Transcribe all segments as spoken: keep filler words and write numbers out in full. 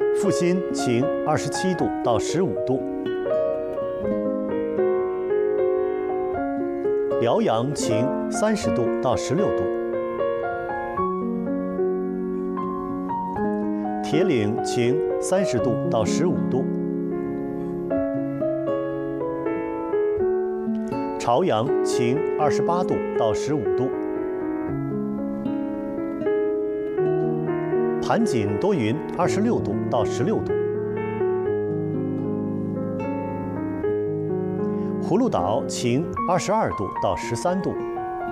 阜新晴二十七度到十五度，辽阳晴三十度到十六度，铁岭晴三十度到十五度，朝阳晴二十八度到十五度，盘锦多云二十六度到十六度，葫芦岛晴二十二度到十三度，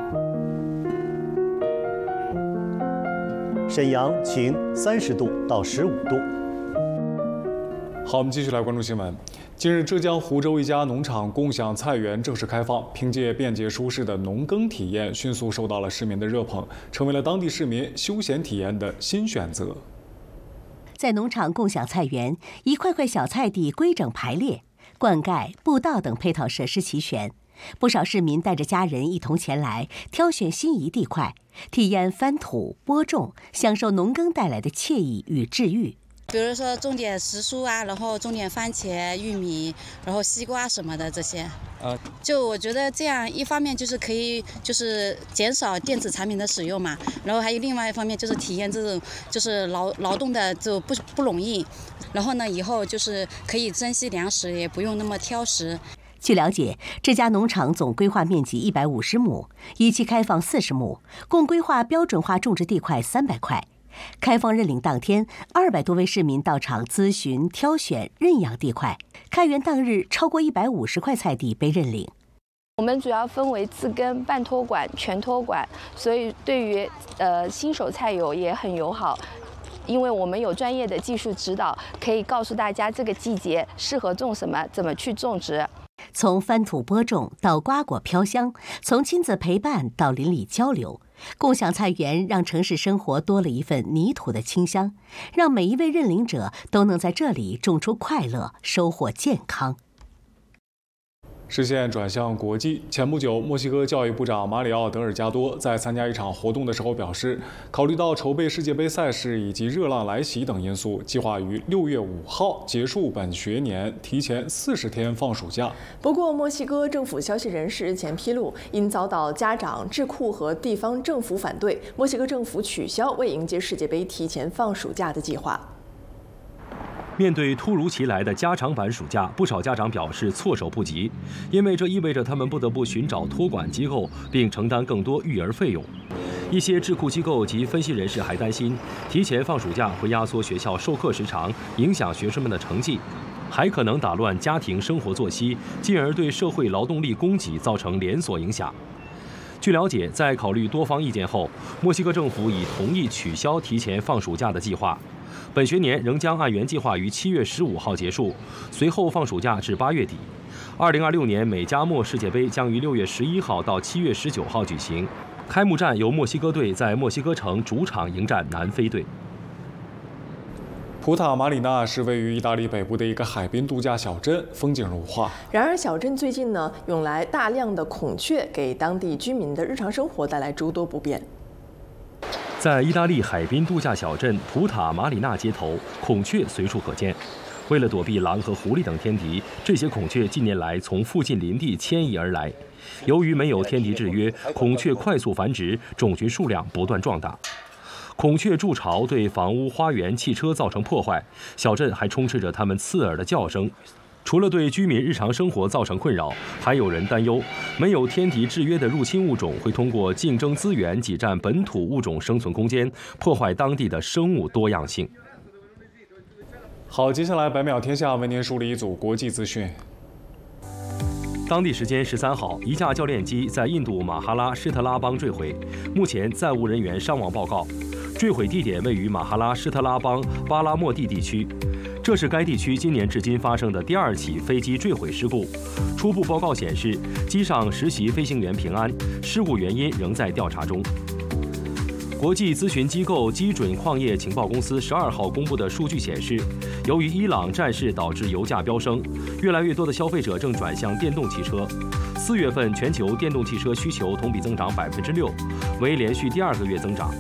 沈阳晴三十度到十五度。 好，我们继续来关注新闻。近日，浙江湖州一家农场共享菜园正式开放，凭借便捷舒适的农耕体验，迅速受到了市民的热捧，成为了当地市民休闲体验的新选择。 在农场共享菜园，一块块小菜地规整排列，灌溉、步道等配套设施齐全。不少市民带着家人一同前来，挑选心仪地块，体验翻土、播种，享受农耕带来的惬意与治愈。 比如说种点时蔬啊，然后种点番茄、玉米，然后西瓜什么的这些。呃，就我觉得这样，一方面就是可以就是减少电子产品的使用嘛，然后还有另外一方面就是体验这种就是劳劳动的就不不容易，然后呢以后就是可以珍惜粮食，也不用那么挑食。 据了解，这家农场总规划面积一百五十亩，一期开放四十亩，共规划标准化种植地块三百块。开放认领当天，二百多位市民到场咨询、挑选、认养地块。开园当日，超过一百五十块菜地被认领。 我们主要分为自耕、半托管、全托管，所以对于呃新手菜友也很友好。因为我们有专业的技术指导，可以告诉大家这个季节适合种什么，怎么去种植。 从翻土播种到瓜果飘香，从亲子陪伴到邻里交流，共享菜园让城市生活多了一份泥土的清香，让每一位认领者都能在这里种出快乐，收获健康。 视线转向国际，前不久，墨西哥教育部长马里奥·德尔加多在参加一场活动的时候表示，考虑到筹备世界杯赛事以及热浪来袭等因素，计划于六月五号结束本学年，提前四十天放暑假。 不过，墨西哥政府消息人士日前披露，因遭到家长、智库和地方政府反对，墨西哥政府取消为迎接世界杯提前放暑假的计划。 面对突如其来的加长版暑假，不少家长表示措手不及，因为这意味着他们不得不寻找托管机构，并承担更多育儿费用。一些智库机构及分析人士还担心，提前放暑假会压缩学校授课时长，影响学生们的成绩，还可能打乱家庭生活作息，进而对社会劳动力供给造成连锁影响。据了解，在考虑多方意见后，墨西哥政府已同意取消提前放暑假的计划。本学年仍将按原计划于七月十五号结束，随后放暑假至八月底。二零二六年美加墨世界杯将于六月十一号到七月十九号举行，开幕战由墨西哥队在墨西哥城主场迎战南非队。 普塔马里纳是位于意大利北部的一个海滨度假小镇，风景如画。 然而，小镇最近呢，涌来大量的孔雀，给当地居民的日常生活带来诸多不便。 在意大利海滨度假小镇普塔马里纳街头，孔雀随处可见。为了躲避狼和狐狸等天敌，这些孔雀近年来从附近林地迁移而来。由于没有天敌制约，孔雀快速繁殖，种群数量不断壮大。孔雀筑巢对房屋、花园、汽车造成破坏，小镇还充斥着它们刺耳的叫声。除了对居民日常生活造成困扰，还有人担忧，没有天敌制约的入侵物种会通过竞争资源挤占本土物种生存空间，破坏当地的生物多样性。 好，接下来百秒天下为您梳理一组国际资讯。 当地时间十三号，一架教练机在印度马哈拉施特拉邦坠毁，目前暂无人员伤亡报告。坠毁地点位于马哈拉施特拉邦巴拉莫蒂地区，这是该地区今年至今发生的第二起飞机坠毁事故。初步报告显示，机上实习飞行员平安，事故原因仍在调查中。国际咨询机构基准矿业情报公司十二号公布的数据显示，由于伊朗战事导致油价飙升，越来越多的消费者正转向电动汽车。四月份全球电动汽车需求同比增长百分之六，为连续第二个月增长。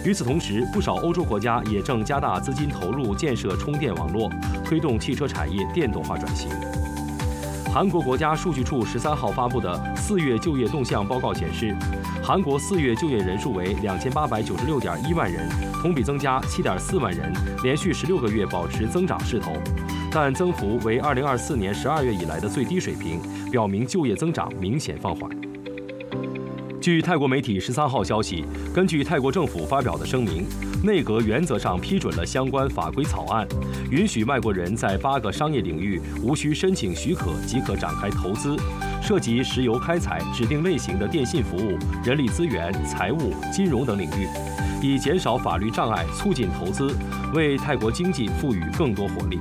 与此同时，不少欧洲国家也正加大资金投入建设充电网络，推动汽车产业电动化转型。韩国国家数据处十三号发布的四月就业动向报告显示，韩国四月就业人数为两千八百九十六点一万人，同比增加七点四万人，连续十六个月保持增长势头，但增幅为二零二四年十二月以来的最低水平，表明就业增长明显放缓。据泰国媒体十三号消息，根据泰国政府发表的声明，内阁原则上批准了相关法规草案，允许外国人在八个商业领域无需申请许可即可展开投资，涉及石油开采、指定类型的电信服务、人力资源、财务、金融等领域，以减少法律障碍，促进投资，为泰国经济赋予更多活力。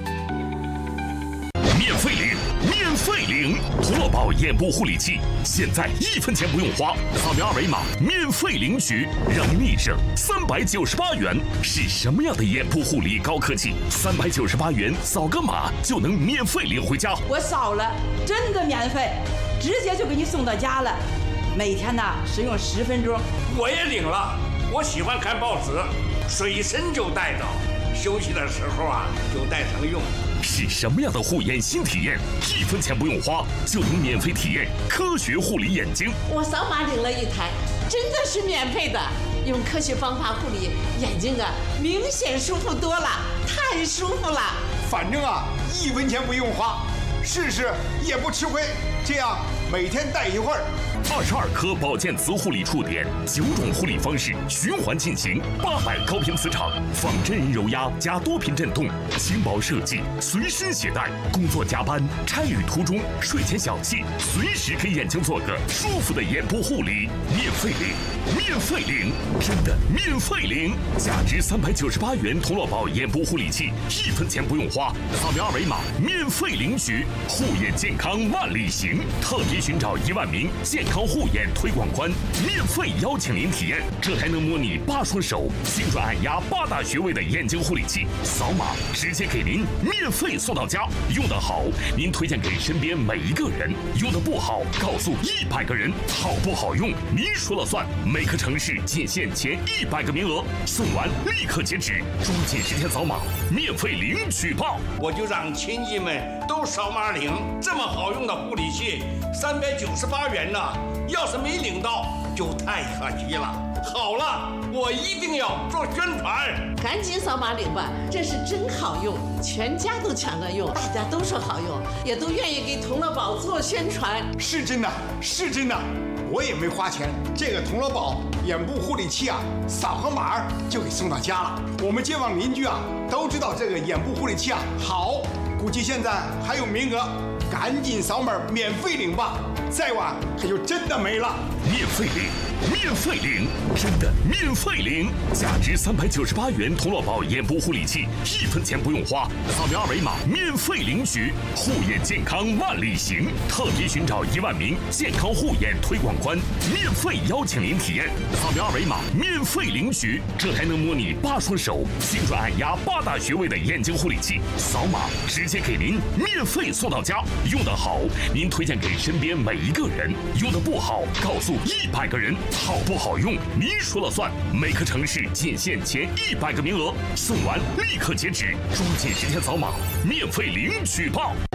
免费领，免费领！童乐宝眼部护理器，现在一分钱不用花，扫描二维码免费领取，让你省三百九十八元。是什么样的眼部护理高科技？三百九十八元扫个码就能免费领回家。 我扫了，真的免费，直接就给你送到家了。每天呢使用十分钟。 我也领了，我喜欢看报纸，随身就带着，休息的时候啊就带上用。 是什么样的护眼新体验？一分钱不用花就能免费体验科学护理眼睛。 我扫码领了一台，真的是免费的。用科学方法护理眼睛啊，明显舒服多了，太舒服了。 反正啊，一分钱不用花，试试也不吃亏。这样每天戴一会儿。 二十二颗保健磁护理触点，九种护理方式循环进行，八百高频磁场，仿真人揉压加多频震动，轻薄设计，随身携带。工作加班、差旅途中、睡前小憩，随时给眼睛做个舒服的眼部护理。免费领，免费领，真的免费领！价值三百九十八元童乐宝眼部护理器，一分钱不用花，扫描二维码免费领取。护眼健康万里行，特别寻找一万名健康护眼推广官，免费邀请您体验，这还能模拟八双手、精准按压八大穴位的眼睛护理器，扫码直接给您免费送到家。用得好，您推荐给身边每一个人；用得不好，告诉一百个人。好不好用，您说了算。每个城市仅限前一百个名额，送完立刻截止，抓紧时间扫码，免费领取吧！ 我就让亲戚们都扫码领，这么好用的护理器，三百九十八元呢。要是没领到，就太可惜了。好了，我一定要做宣传， 赶紧扫码领吧，这是真好用，全家都抢着用，大家都说好用，也都愿意给童乐宝做宣传。 是真的，是真的，我也没花钱，这个童乐宝眼部护理器啊，扫个码就给送到家了。我们街坊邻居啊都知道这个眼部护理器啊好，估计现在还有名额，赶紧扫码免费领吧，再晚可就真的没了。 免费领，免费领，真的免费领！价值三百九十八元童乐宝眼部护理器，一分钱不用花，扫描二维码免费领取。护眼健康万里行，特别寻找一万名健康护眼推广官，免费邀请您体验，扫描二维码免费领取。这还能模拟八双手、精准按压八大穴位的眼睛护理器，扫码直接给您免费送到家。用得好，您推荐给身边每一个人；用得不好，告诉一百个人。好不好用，您说了算。每个城市仅限前一百个名额，送完立刻截止，抓紧时间扫码，免费领取吧！